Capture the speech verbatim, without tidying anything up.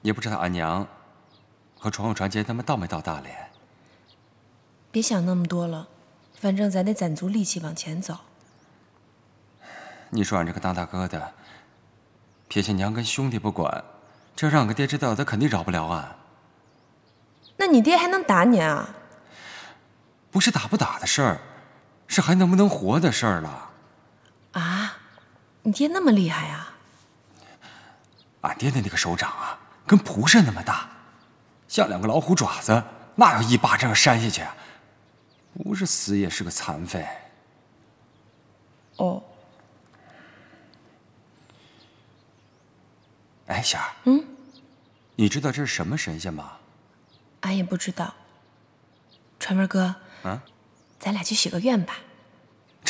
也不知道俺娘和传户传杰他们到没到大连。 别想那么多了，反正咱得攒足力气往前走。 你说俺这个当大哥的，撇下娘跟兄弟不管，这让个爹知道，他肯定饶不了俺。 那你爹还能打你啊？ 不是打不打的事儿，是还能不能活的事儿了。 啊，你爹那么厉害啊？ 俺爹的那个手掌啊，跟蒲扇那么大，像两个老虎爪子，那要一巴掌扇下去，不是死也是个残废。 哦。 哎，仙儿， 嗯， 你知道这是什么神仙吗？ 俺也不知道。传文哥， 啊， 咱俩去许个愿吧。